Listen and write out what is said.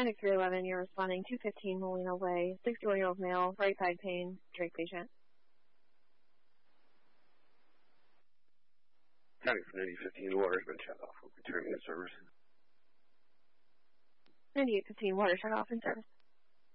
9311, you're responding 215 Molina Way, 64-year-old male, right side pain, Drake patient. County for 9015, water has been shut off. Returning to service. 9815, water shut off in service.